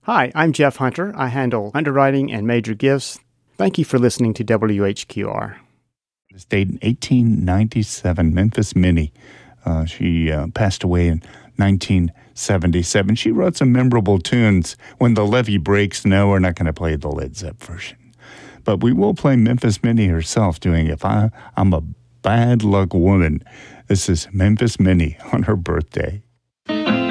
Hi, I'm Jeff Hunter. I handle underwriting and major gifts. Thank you for listening to WHQR. This date in 1897, Memphis Minnie. She passed away in 1977. She wrote some memorable tunes. When the Levee Breaks, no, we're not going to play the Led Zepp version. But we will play Memphis Minnie herself doing If I'm a Bad Luck Woman. This is Memphis Minnie on her birthday.